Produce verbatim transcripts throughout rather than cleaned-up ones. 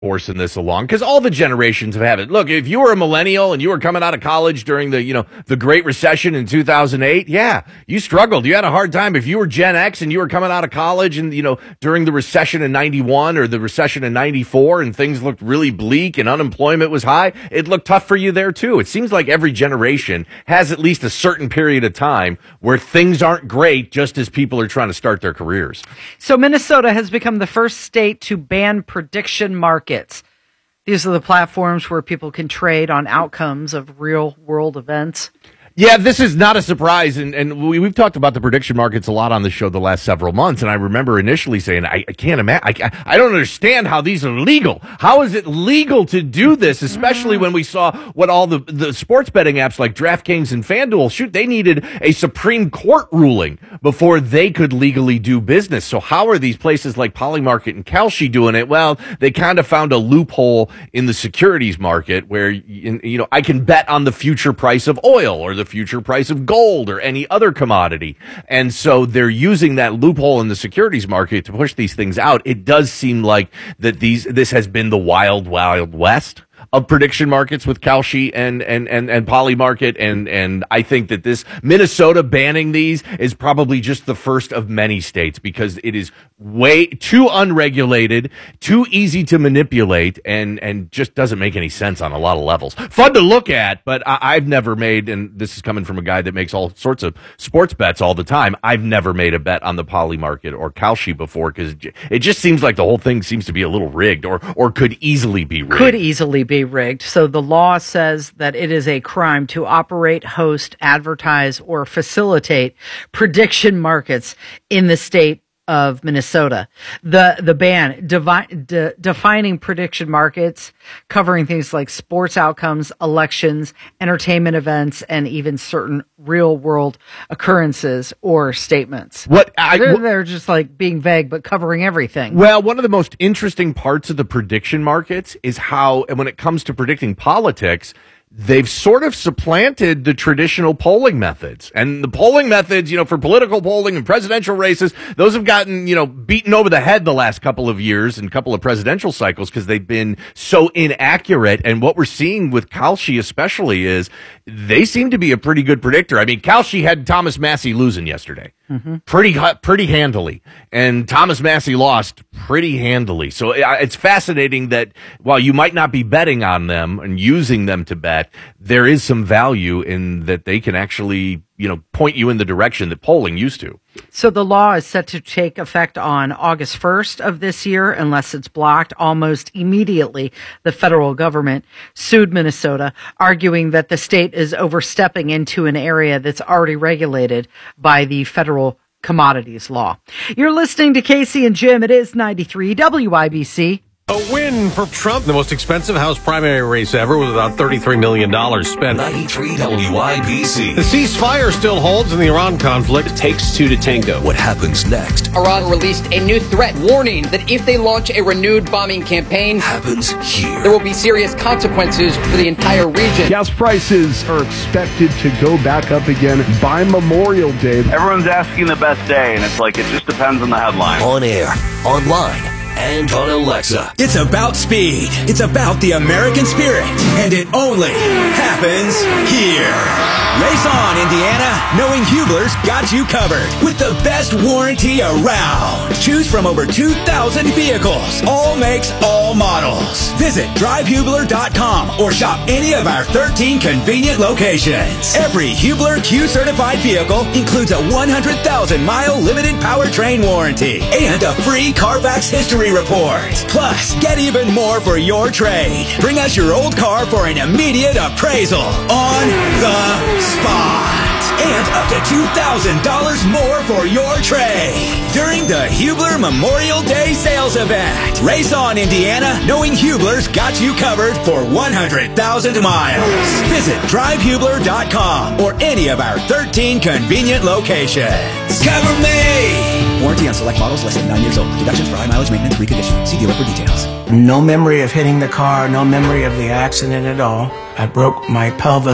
forcing this along because all the generations have had it. Look, if you were a millennial and you were coming out of college during the, you know, the Great Recession in two thousand eight, yeah, you struggled. You had a hard time. If you were Gen X and you were coming out of college and, you know, during the recession in ninety-one or the recession in ninety-four and things looked really bleak and unemployment was high, it looked tough for you there too. It seems like every generation has at least a certain period of time where things aren't great just as people are trying to start their careers. So Minnesota has become the first state to ban prediction markets. These are the platforms where people can trade on outcomes of real world events. Yeah, this is not a surprise, and, and we, we've talked about the prediction markets a lot on the show the last several months, and I remember initially saying, I, I can't imagine, I, I don't understand how these are legal. How is it legal to do this, especially when we saw what all the, the sports betting apps like DraftKings and FanDuel, shoot, they needed a Supreme Court ruling before they could legally do business. So how are these places like Polymarket and Kalshi doing it? Well, they kind of found a loophole in the securities market where, you know, I can bet on the future price of oil or the the future price of gold or any other commodity. And so they're using that loophole in the securities market to push these things out. It does seem like that these this has been the wild, wild west of prediction markets with Kalshi and, and, and, and Polymarket. And, and I think that this Minnesota banning these is probably just the first of many states because it is way too unregulated, too easy to manipulate, and, and just doesn't make any sense on a lot of levels. Fun to look at, but I, I've never made, and this is coming from a guy that makes all sorts of sports bets all the time, I've never made a bet on the Polymarket or Kalshi before because it just seems like the whole thing seems to be a little rigged or, or could easily be rigged. Could easily be rigged. So the law says that it is a crime to operate, host, advertise, or facilitate prediction markets in the state of Minnesota. The the ban devi- de- defining prediction markets, covering things like sports outcomes, elections, entertainment events, and even certain real world occurrences or statements. What I, they're, they're just like being vague, but covering everything. Well, one of the most interesting parts of the prediction markets is how, when it comes to predicting politics, they've sort of supplanted the traditional polling methods. And the polling methods, you know, for political polling and presidential races, those have gotten, you know, beaten over the head the last couple of years and couple of presidential cycles because they've been so inaccurate. And what we're seeing with Kalshi especially is they seem to be a pretty good predictor. I mean, Kalshi had Thomas Massie losing yesterday. Mm-hmm. Pretty pretty handily. And Thomas Massie lost pretty handily. So it's fascinating that while you might not be betting on them and using them to bet, there is some value in that they can actually, you know, point you in the direction that polling used to. So the law is set to take effect on August first of this year, unless it's blocked. Almost immediately, the federal government sued Minnesota, arguing that the state is overstepping into an area that's already regulated by the federal commodities law. You're listening to Casey and Jim. It is ninety-three W I B C. A win for Trump, the most expensive House primary race ever, with about thirty-three million dollars spent. ninety-three W I B C. The ceasefire still holds in the Iran conflict. It takes two to tango. What happens next? Iran released a new threat, warning that if they launch a renewed bombing campaign, happens here. There will be serious consequences for the entire region. Gas prices are expected to go back up again by Memorial Day. Everyone's asking the best day, and it's like it just depends on the headline. On air, online, and on Alexa. It's about speed. It's about the American spirit. And it only happens here. Race on, Indiana. Knowing Hubler's got you covered with the best warranty around. Choose from over two thousand vehicles. All makes, all models. Visit drive hubler dot com or shop any of our thirteen convenient locations. Every Hubler Q-certified vehicle includes a one hundred thousand mile limited powertrain warranty and a free Carfax history report. Plus, get even more for your trade. Bring us your old car for an immediate appraisal on the spot. And up to two thousand dollars more for your trade during the Hubler Memorial Day sales event. Race on, Indiana. Knowing Hubler's got you covered for one hundred thousand miles. Visit drive hubler dot com or any of our thirteen convenient locations. Cover me! Warranty on select models less than nine years old. Deductions for high mileage maintenance reconditioning. See dealer for details. No memory of hitting the car, no memory of the accident at all. I broke my pelvis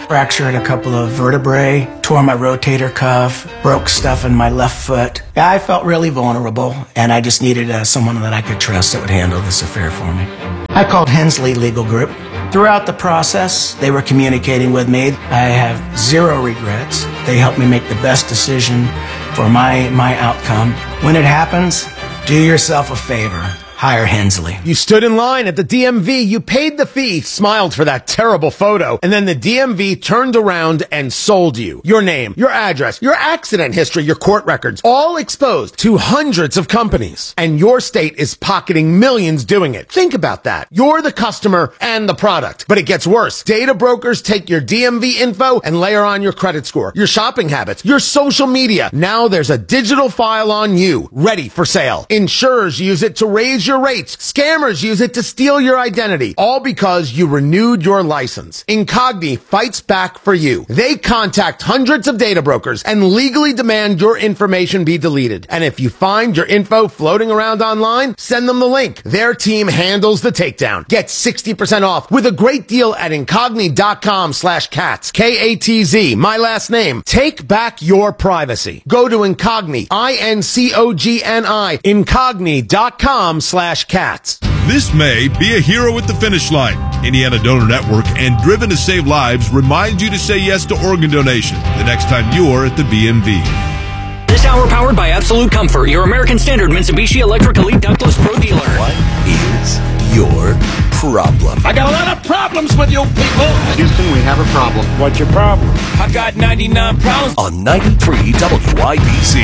fractured a couple of vertebrae, tore my rotator cuff, broke stuff in my left foot. Yeah, I felt really vulnerable, and I just needed uh, someone that I could trust that would handle this affair for me. I called Hensley Legal Group. Throughout the process, they were communicating with me. I have zero regrets. They helped me make the best decision for my, my outcome. When it happens, do yourself a favor. Hire Hensley. You stood in line at the D M V, you paid the fee, smiled for that terrible photo, and then the D M V turned around and sold you. Your name, your address, your accident history, your court records, all exposed to hundreds of companies. And your state is pocketing millions doing it. Think about that. You're the customer and the product. But it gets worse. Data brokers take your D M V info and layer on your credit score, your shopping habits, your social media. Now there's a digital file on you, ready for sale. Insurers use it to raise your rates. Scammers use it to steal your identity, all because you renewed your license. Incogni fights back for you. They contact hundreds of data brokers and legally demand your information be deleted. And if you find your info floating around online, send them the link. Their team handles the takedown. Get sixty percent off with a great deal at incogni.com slash cats. K A T Z, my last name. Take back your privacy. Go to Incogni, I N C O G N I, incogni.com slash cats. This May, be a hero at the finish line. Indiana Donor Network and Driven to Save Lives remind you to say yes to organ donation the next time you're at the B M V. This hour powered by Absolute Comfort, your American Standard Mitsubishi Electric Elite Ductless Pro dealer. What is your problem? I got a lot of problems with you people. Houston, we have a problem. What's your problem? I got ninety-nine problems. On ninety-three W I B C.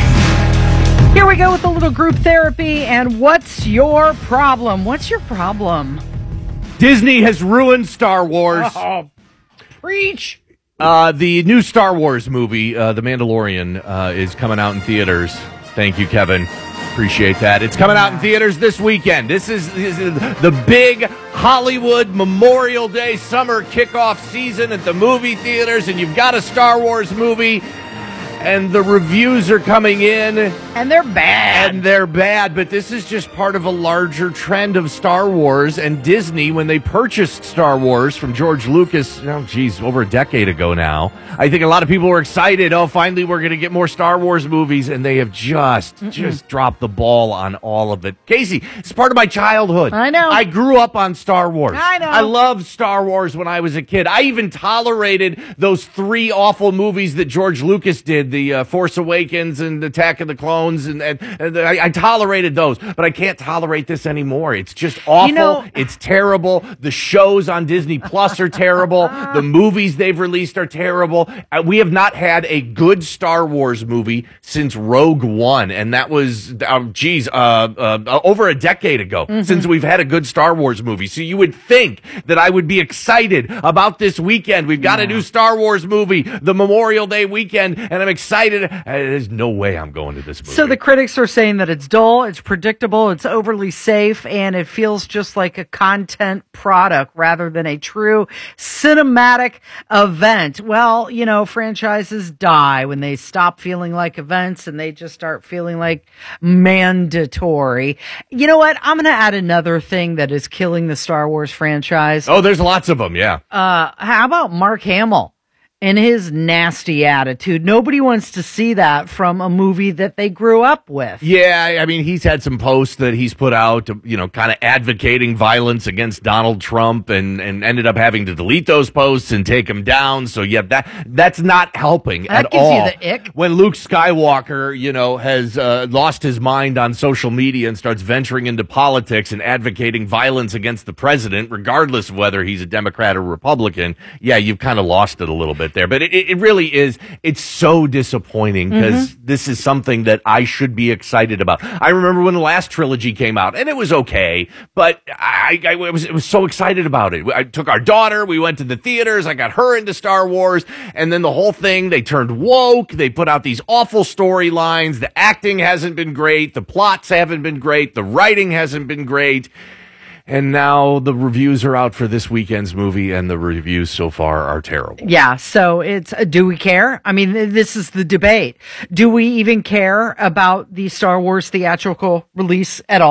Here we go with a little group therapy, and what's your problem? What's your problem? Disney has ruined Star Wars. Oh, preach. Uh, the new Star Wars movie, uh, The Mandalorian, uh, is coming out in theaters. Thank you, Kevin. Appreciate that. It's coming out in theaters this weekend. This is, this is the big Hollywood Memorial Day summer kickoff season at the movie theaters, and you've got a Star Wars movie. And the reviews are coming in. And they're bad. And they're bad, but this is just part of a larger trend of Star Wars. And Disney, when they purchased Star Wars from George Lucas, oh, geez, over a decade ago now, I think a lot of people were excited. Oh, finally, we're going to get more Star Wars movies. And they have just, Mm-mm. just dropped the ball on all of it. Casey, it's part of my childhood. I know. I grew up on Star Wars. I know. I loved Star Wars when I was a kid. I even tolerated those three awful movies that George Lucas did. The uh, Force Awakens and Attack of the Clones, and, and, and I, I tolerated those, but I can't tolerate this anymore. It's just awful. You know, it's terrible. The shows on Disney Plus are terrible. The movies they've released are terrible. Uh, we have not had a good Star Wars movie since Rogue One, and that was, uh, geez, uh, uh, over a decade ago mm-hmm. since we've had a good Star Wars movie. So you would think that I would be excited about this weekend. We've got yeah. a new Star Wars movie, the Memorial Day weekend, and I'm excited. There's no way I'm going to this movie. So the critics are saying that it's dull, it's predictable, it's overly safe, and it feels just like a content product rather than a true cinematic event. Well, you know, franchises die when they stop feeling like events and they just start feeling like mandatory. You know what? I'm going to add another thing that is killing the Star Wars franchise. Oh, there's lots of them, yeah. Uh, how about Mark Hamill? And his nasty attitude. Nobody wants to see that from a movie that they grew up with. Yeah, I mean, he's had some posts that he's put out, you know, kind of advocating violence against Donald Trump, and, and ended up having to delete those posts and take them down. So, yeah, that that's not helping that at gives all. You the ick. When Luke Skywalker, you know, has uh, lost his mind on social media and starts venturing into politics and advocating violence against the president, regardless of whether he's a Democrat or Republican, yeah, you've kind of lost it a little bit there. But it, it really is, it's so disappointing because mm-hmm. this is something that I should be excited about. I remember when the last trilogy came out, and it was okay, but I, I was, I was so excited about it. I took our daughter, we went to the theaters, I got her into Star Wars, and then the whole thing, they turned woke, they put out these awful storylines, the acting hasn't been great, the plots haven't been great, the writing hasn't been great. And now the reviews are out for this weekend's movie, and the reviews so far are terrible. Yeah, so it's, uh, do we care? I mean, this is the debate. Do we even care about the Star Wars theatrical release at all?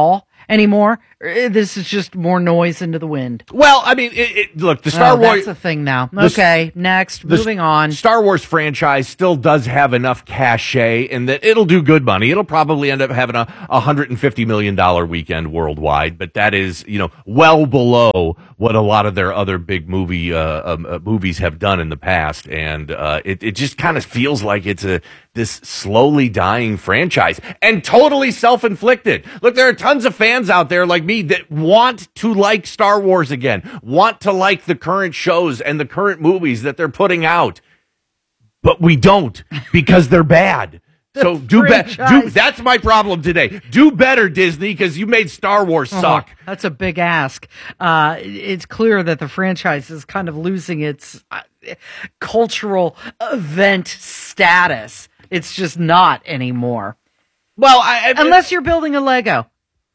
anymore? Or this is just more noise into the wind. Well, I mean, it, it, look, the Star oh, Wars. That's a thing now. The, okay, next, moving on. Star Wars franchise still does have enough cachet in that it'll do good money. It'll probably end up having a one hundred fifty million dollars weekend worldwide, but that is, you know, well below what a lot of their other big movie uh, um, uh, movies have done in the past, and uh, it it just kind of feels like it's a this slowly dying franchise and totally self-inflicted. Look, there are tons of fans out there like me that want to like Star Wars again, want to like the current shows and the current movies that they're putting out, but we don't because they're bad. So do better. That's my problem today. Do better, Disney, because you made Star Wars suck. Oh, that's a big ask. Uh, it's clear that the franchise is kind of losing its uh, cultural event status. It's just not anymore. Well, I, I, unless you're building a Lego.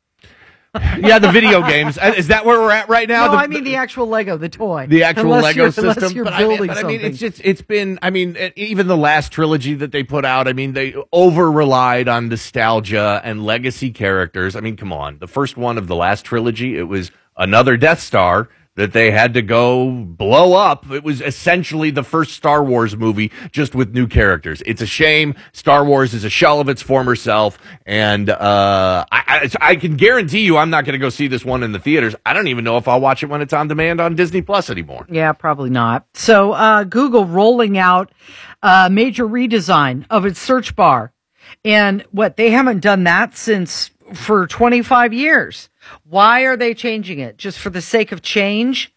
Yeah, the video games. Is that where we're at right now? No, the, I mean the actual Lego, the toy. The actual unless Lego you're, system. Unless you're but building I mean, but I mean, something. it's just, it's been, I mean, even the last trilogy that they put out, I mean, they over-relied on nostalgia and legacy characters. I mean, come on. The first one of the last trilogy, it was another Death Star that they had to go blow up. It was essentially the first Star Wars movie, just with new characters. It's a shame. Star Wars is a shell of its former self, and uh, I, I, I can guarantee you I'm not going to go see this one in the theaters. I don't even know if I'll watch it when it's on demand on Disney Plus anymore. Yeah, probably not. So uh, Google rolling out a major redesign of its search bar. And what, they haven't done that since for twenty-five years. Why are they changing it? Just for the sake of change?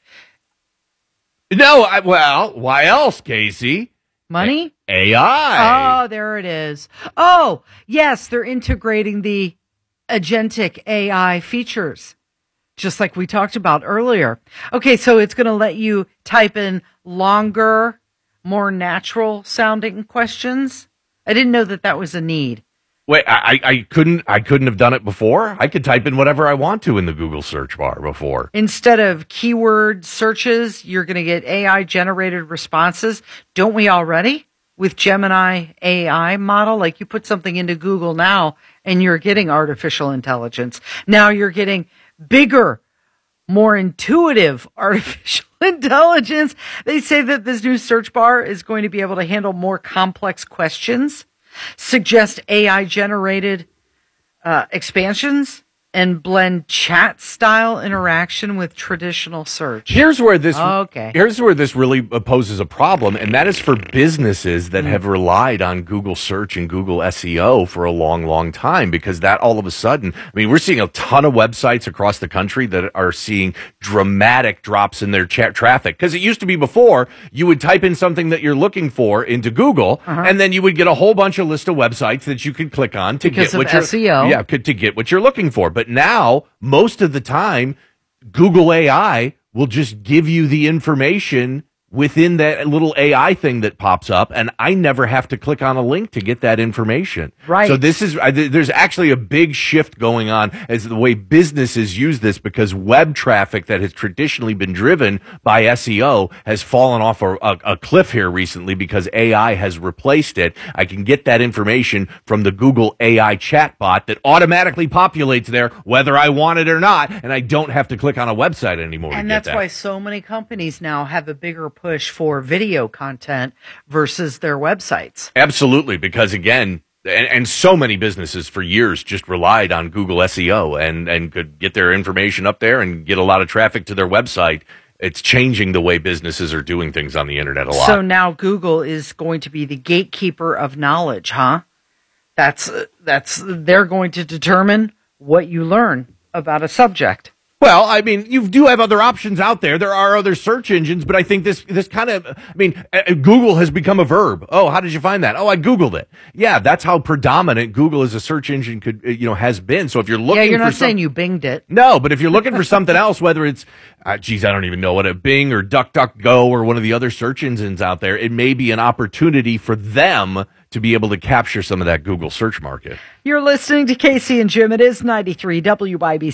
No, I, well, why else, Casey? Money? A I. Oh, there it is. Oh, yes, they're integrating the agentic A I features, just like we talked about earlier. Okay, so it's going to let you type in longer, more natural sounding questions. I didn't know that that was a need. Wait, I, I couldn't I couldn't have done it before? I could type in whatever I want to in the Google search bar before. Instead of keyword searches, you're going to get A I-generated responses. Don't we already? With Gemini A I model, like you put something into Google now and you're getting artificial intelligence. Now you're getting bigger, more intuitive artificial intelligence. They say that this new search bar is going to be able to handle more complex questions, suggest A I-generated uh, expansions, and blend chat-style interaction with traditional search. Here's where this okay. Here's where this really poses a problem, and that is for businesses that mm. have relied on Google search and Google S E O for a long, long time, because that all of a sudden, I mean, we're seeing a ton of websites across the country that are seeing dramatic drops in their chat traffic. Because it used to be before, you would type in something that you're looking for into Google, uh-huh. and then you would get a whole bunch of list of websites that you could click on to because get what of you're S E O. Yeah, to get what you're looking for. But now, most of the time, Google A I will just give you the information within that little A I thing that pops up, and I never have to click on a link to get that information. Right. So this is, there's actually a big shift going on as the way businesses use this, because web traffic that has traditionally been driven by S E O has fallen off a, a, a cliff here recently because A I has replaced it. I can get that information from the Google A I chatbot that automatically populates there, whether I want it or not, and I don't have to click on a website anymore. And to get that's that. why so many companies now have a bigger push for video content versus their websites. Absolutely, because again, and, and so many businesses for years just relied on Google S E O and, and could get their information up there and get a lot of traffic to their website. It's changing the way businesses are doing things on the internet a lot. So now Google is going to be the gatekeeper of knowledge, huh? That's that's they're going to determine what you learn about a subject. Well, I mean, you do have other options out there. There are other search engines, but I think this this kind of, I mean, uh, Google has become a verb. Oh, how did you find that? Oh, I Googled it. Yeah, that's how predominant Google as a search engine could, you know, has been. So if you're looking, yeah, you're for not some, saying you Binged it. No, but if you're looking for something else, whether it's, uh, geez, I don't even know what a Bing or DuckDuckGo or one of the other search engines out there, it may be an opportunity for them to be able to capture some of that Google search market. You're listening to Casey and Jim. It is ninety-three W I B C.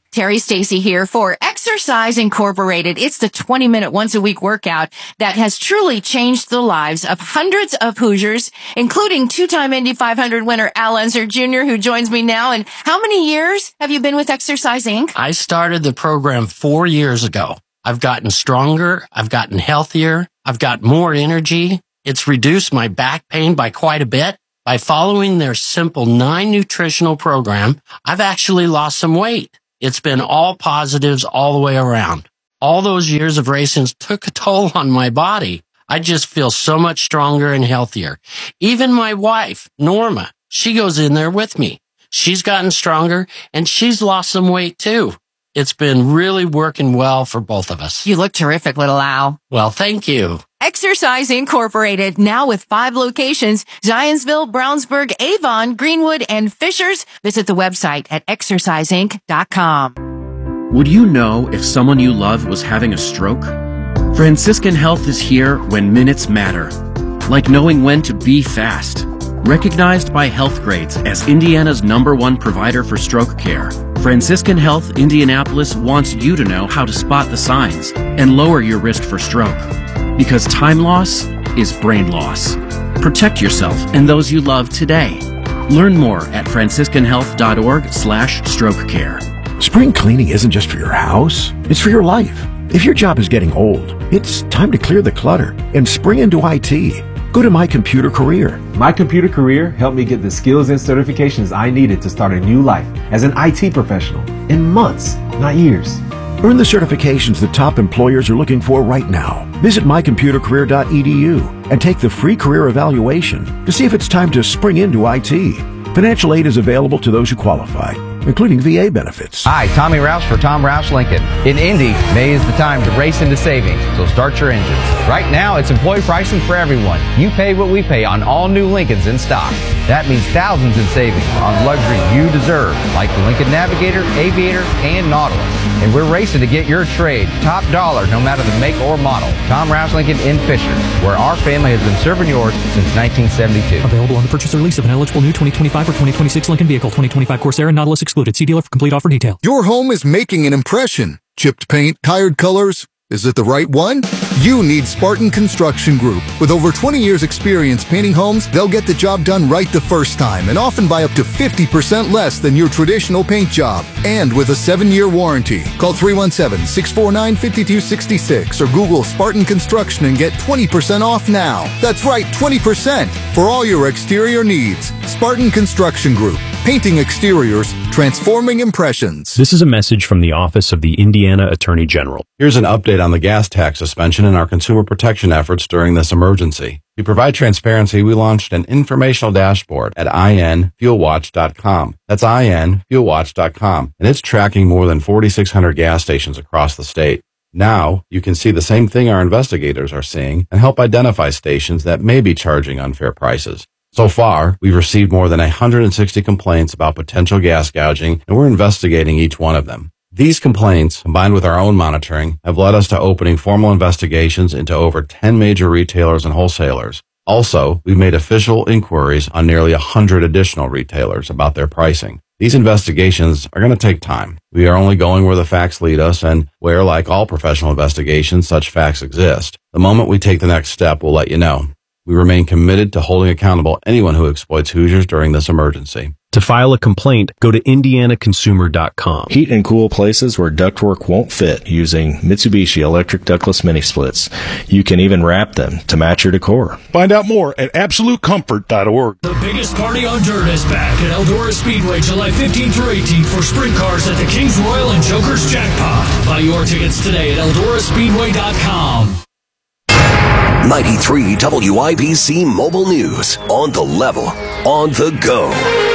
Terry Stacy here for Exercise Incorporated. It's the twenty minute once a week workout that has truly changed the lives of hundreds of Hoosiers, including two-time Indy five hundred winner Al Unser Junior, who joins me now. And how many years have you been with Exercise Incorporated? I started the program four years ago. I've gotten stronger. I've gotten healthier. I've got more energy. It's reduced my back pain by quite a bit. By following their simple nine nutritional program, I've actually lost some weight. It's been all positives all the way around. All those years of racing took a toll on my body. I just feel so much stronger and healthier. Even my wife, Norma, she goes in there with me. She's gotten stronger and she's lost some weight too. It's been really working well for both of us. You look terrific, little Al. Well, thank you. Exercise Incorporated, now with five locations, Zionsville, Brownsburg, Avon, Greenwood, and Fishers. Visit the website at exercise inc dot com. Would you know if someone you love was having a stroke? Franciscan Health is here when minutes matter, like knowing when to be fast. Recognized by Healthgrades as Indiana's number one provider for stroke care, Franciscan Health Indianapolis wants you to know how to spot the signs and lower your risk for stroke. Because time loss is brain loss. Protect yourself and those you love today. Learn more at franciscan health dot org slash stroke care. Spring cleaning isn't just for your house, it's for your life. If your job is getting old, it's time to clear the clutter and spring into I T. Go to My Computer Career. My Computer Career helped me get the skills and certifications I needed to start a new life as an I T professional in months, not years. Earn the certifications that top employers are looking for right now. Visit my computer career dot e d u and take the free career evaluation to see if it's time to spring into I T. Financial aid is available to those who qualify, including V A benefits. Hi, Tommy Rouse for Tom Rouse Lincoln. In Indy, May is the time to race into savings, so start your engines. Right now, it's employee pricing for everyone. You pay what we pay on all new Lincolns in stock. That means thousands in savings on luxury you deserve, like the Lincoln Navigator, Aviator, and Nautilus. And we're racing to get your trade top dollar no matter the make or model. Tom Rouse Lincoln in Fisher, where our family has been serving yours since nineteen seventy-two. Available on the purchase or lease of an eligible new twenty twenty-five or twenty twenty-six Lincoln vehicle. twenty twenty-five Corsair and Nautilus excluded. See dealer for complete offer detail. Your home is making an impression. Chipped paint, tired colors. Is it the right one? You need Spartan Construction Group. With over twenty years experience painting homes, they'll get the job done right the first time and often by up to fifty percent less than your traditional paint job. And with a seven year warranty. Call three one seven, six four nine, five two six six or Google Spartan Construction and get twenty percent off now. That's right, twenty percent for all your exterior needs. Spartan Construction Group. Painting exteriors, transforming impressions. This is a message from the Office of the Indiana Attorney General. Here's an update on the gas tax suspension and our consumer protection efforts during this emergency. To provide transparency, we launched an informational dashboard at i n fuel watch dot com. That's i n fuel watch dot com, and it's tracking more than forty-six hundred gas stations across the state. Now, you can see the same thing our investigators are seeing and help identify stations that may be charging unfair prices. So far, we've received more than one hundred sixty complaints about potential gas gouging, and we're investigating each one of them. These complaints, combined with our own monitoring, have led us to opening formal investigations into over ten major retailers and wholesalers. Also, we've made official inquiries on nearly one hundred additional retailers about their pricing. These investigations are going to take time. We are only going where the facts lead us and where, like all professional investigations, such facts exist. The moment we take the next step, we'll let you know. We remain committed to holding accountable anyone who exploits Hoosiers during this emergency. To file a complaint, go to indiana consumer dot com. Heat and cool places where ductwork won't fit using Mitsubishi electric ductless mini splits. You can even wrap them to match your decor. Find out more at absolute comfort dot org. The biggest party on dirt is back at Eldora Speedway July fifteenth through eighteenth for sprint cars at the Kings Royal and Joker's Jackpot. Buy your tickets today at eldora speedway dot com. ninety-three W I B C Mobile News. On the level, on the go.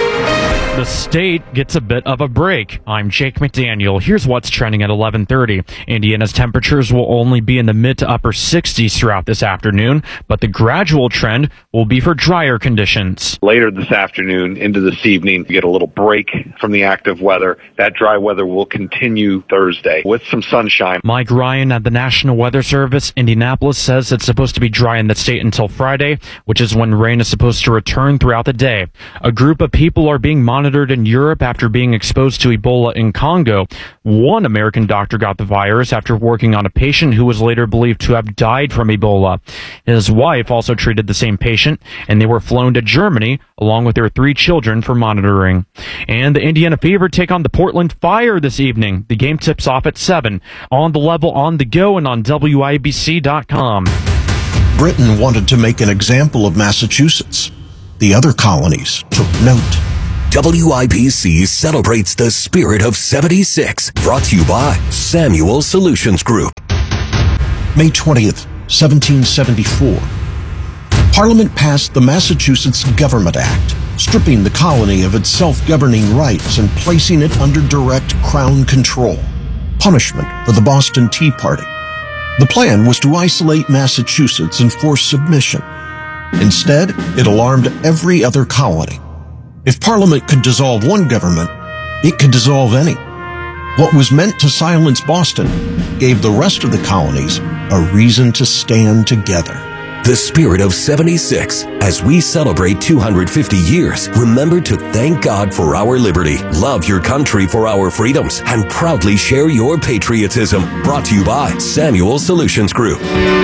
The state gets a bit of a break. I'm Jake McDaniel. Here's what's trending at eleven thirty. Indiana's temperatures will only be in the mid to upper sixties throughout this afternoon, but the gradual trend will be for drier conditions. Later this afternoon into this evening, you get a little break from the active weather. That dry weather will continue Thursday with some sunshine. Mike Ryan at the National Weather Service, Indianapolis, says it's supposed to be dry in the state until Friday, which is when rain is supposed to return throughout the day. A group of people are being monitored monitored in Europe after being exposed to Ebola in Congo. One American doctor got the virus after working on a patient who was later believed to have died from Ebola. His wife also treated the same patient, and they were flown to Germany along with their three children for monitoring. And the Indiana Fever take on the Portland Fire this evening. The game tips off at seven. On the Level, on the go, and on W I B C dot com. Britain wanted to make an example of Massachusetts. The other colonies took note. W I B C celebrates the spirit of seventy-six. Brought to you by Samuel Solutions Group. May twentieth, seventeen seventy-four. Parliament passed the Massachusetts Government Act, stripping the colony of its self-governing rights and placing it under direct Crown control. Punishment for the Boston Tea Party. The plan was to isolate Massachusetts and force submission. Instead, it alarmed every other colony. If Parliament could dissolve one government, it could dissolve any. What was meant to silence Boston gave the rest of the colonies a reason to stand together. The spirit of seventy-six. As we celebrate two hundred fifty years, remember to thank God for our liberty, love your country for our freedoms, and proudly share your patriotism. Brought to you by Samuel Solutions Group.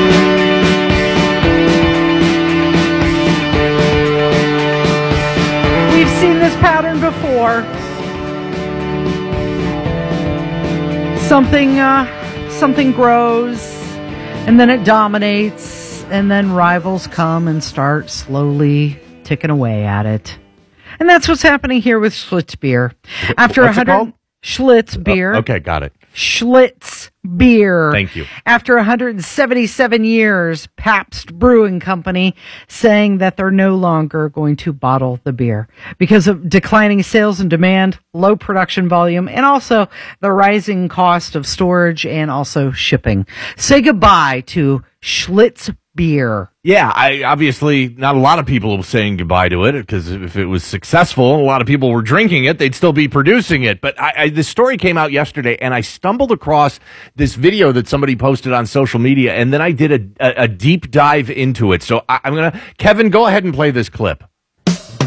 We've seen this pattern before. Something, uh, something grows, and then it dominates. And then rivals come and start slowly ticking away at it. And that's what's happening here with Schlitz beer. After What's one hundred it called? Schlitz beer. Oh, okay, got it. Schlitz beer. Thank you. After one hundred seventy-seven years, Pabst Brewing Company saying that they're no longer going to bottle the beer because of declining sales and demand, low production volume, and also the rising cost of storage and also shipping. Say goodbye to Schlitz beer. Yeah, I obviously not a lot of people were saying goodbye to it because if it was successful, a lot of people were drinking it, they'd still be producing it. But I, I, this story came out yesterday, and I stumbled across this video that somebody posted on social media, and then I did a, a, a deep dive into it. So I, I'm gonna, Kevin, go ahead and play this clip.